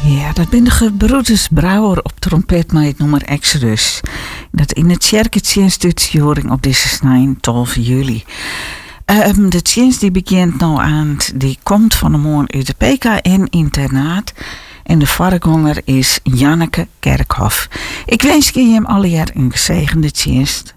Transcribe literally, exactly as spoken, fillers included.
Ja, dat ben de gebroeders Brouwer op trompet met het nummer Exodus. Dat in het Tjerketjensstudio op deze snijn, twaalf juli. Um, de tjens die begint nou aan, die komt van de morgen uit de P K N-internaat. En de voorganger is Janneke Kerkhoff. Ik wens je hem alle jaar een gezegende tjenst.